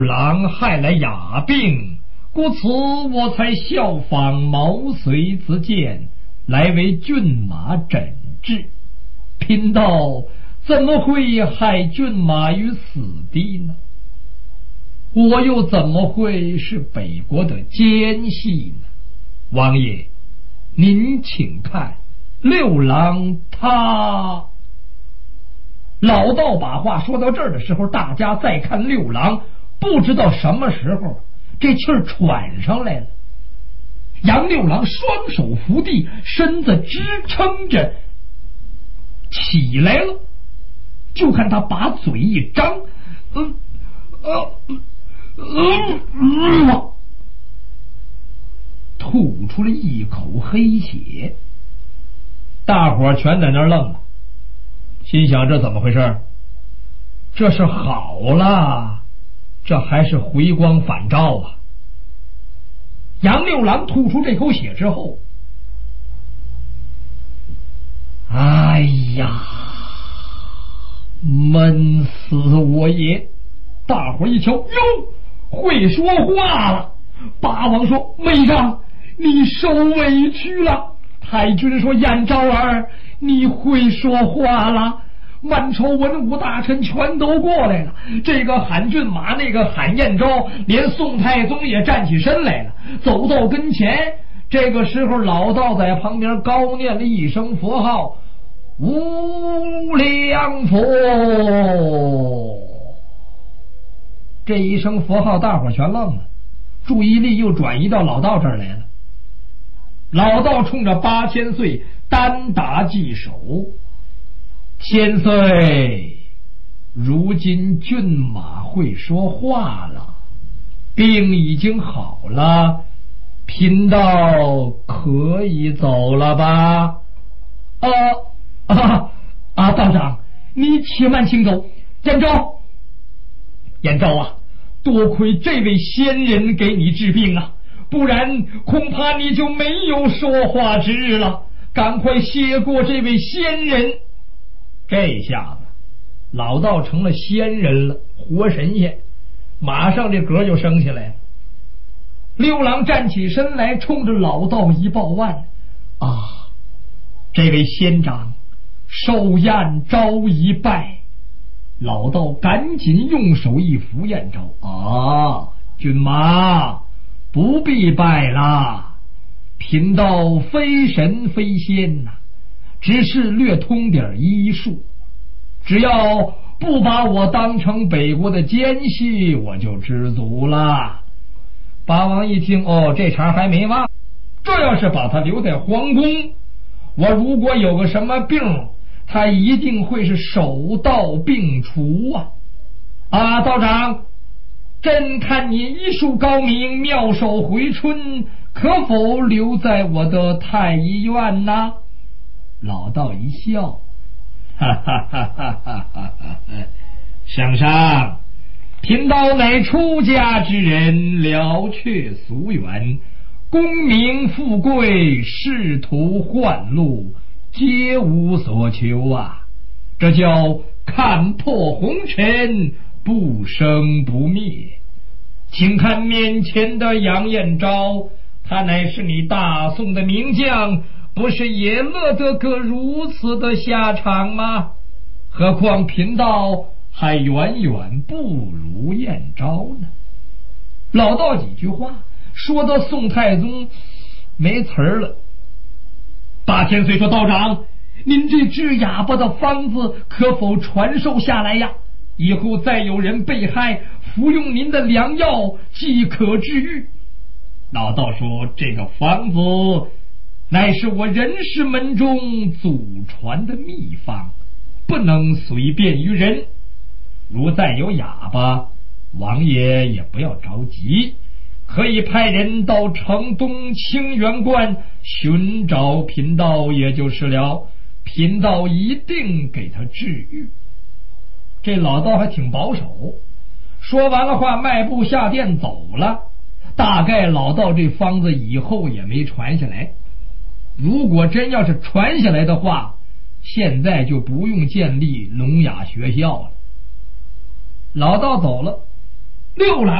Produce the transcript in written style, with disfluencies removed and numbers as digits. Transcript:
郎害了哑病，故此我才效仿毛遂自荐，来为骏马诊治。贫道怎么会害骏马于死地呢？我又怎么会是北国的奸细呢？王爷，您请看，六郎他……老道把话说到这儿的时候，大家再看六郎，不知道什么时候这气儿喘上来了。杨六郎双手扶地，身子支撑着起来了，就看他把嘴一张，吐出了一口黑血。大伙儿全在那儿愣了，心想这怎么回事？这是好了，这还是回光返照啊！杨六郎吐出这口血之后，哎呀，闷死我也！大伙一瞧，哟，会说话了。八王说：“妹丈，你受委屈了。”太君说：“燕昭儿，你会说话了。”满朝文武大臣全都过来了，这个喊骏马，那个喊燕昭，连宋太宗也站起身来了，走到跟前。这个时候，老道在旁边高念了一声佛号：“无量佛。”这一声佛号，大伙全愣了，注意力又转移到老道这儿来了。老道冲着8000岁单打稽首：“千岁，如今骏马会说话了，病已经好了，贫道可以走了吧？”道长，你且慢请走。燕昭啊，多亏这位仙人给你治病啊，不然恐怕你就没有说话之日了。赶快谢过这位仙人。这下子老道成了仙人了，活神仙，马上这格就升起来了。六郎站起身来，冲着老道一抱腕：“啊，这位仙长，受燕昭一拜。”老道赶紧用手一扶燕昭：“骏马不必拜啦，贫道非神非仙呐，只是略通点医术，只要不把我当成北国的奸细，我就知足了。”八王一听，这茬还没完，这要是把他留在皇宫，我如果有个什么病，他一定会是手到病除啊！道长，朕看你医术高明，妙手回春，可否留在我的太医院呢？老道一笑：“圣上，贫道乃出家之人，了却俗缘，功名富贵，仕途宦禄，皆无所求啊！这叫看破红尘，不生不灭。请看面前的杨彦昭，他乃是你大宋的名将，不是也乐得个如此的下场吗？何况贫道还远远不如彦昭呢。”老道几句话说到宋太宗没词儿了。8000岁说：“道长，您这治哑巴的方子可否传授下来呀？以后再有人被害，服用您的良药即可治愈。”老道说：“这个方子乃是我人氏门中祖传的秘方，不能随便于人。如再有哑巴，王爷也不要着急，可以派人到城东清源观寻找贫道，也就是了。贫道一定给他治愈。”这老道还挺保守，说完了话，迈步下殿走了。大概老道这方子以后也没传下来，如果真要是传下来的话，现在就不用建立聋哑学校了。老道走了， 六郎